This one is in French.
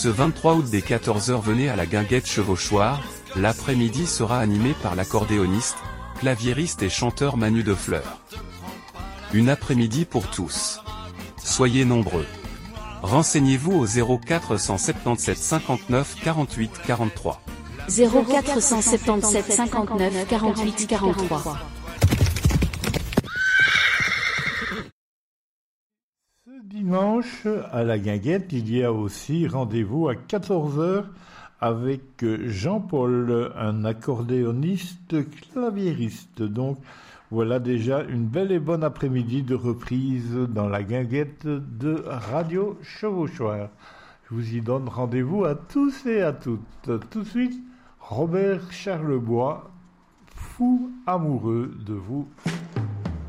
Ce 23 août dès 14 h, venez à la Guinguette Chevauchoir. L'après-midi sera animé par l'accordéoniste, claviériste et chanteur Manu Defleur. Une après-midi pour tous. Soyez nombreux. Renseignez-vous au 0477 59 48 43. 0477 59 48 43. Ce dimanche, à la Guinguette, il y a aussi rendez-vous à 14 h avec Jean-Paul, un accordéoniste claviériste. Donc, voilà déjà une belle et bonne après-midi de reprise dans la Guinguette de Radio Chevauchoir. Je vous y donne rendez-vous à tous et à toutes. Tout de suite, Robert Charlebois, fou amoureux de vous.